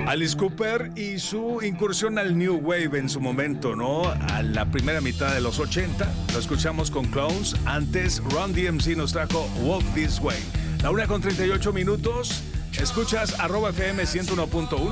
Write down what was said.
Alice Cooper y su incursión al New Wave en su momento, ¿no? A la primera mitad de los 80. Lo escuchamos con Clones. Antes, Run DMC nos trajo Walk This Way. La 1:38 minutos. Escuchas @FM 101.1.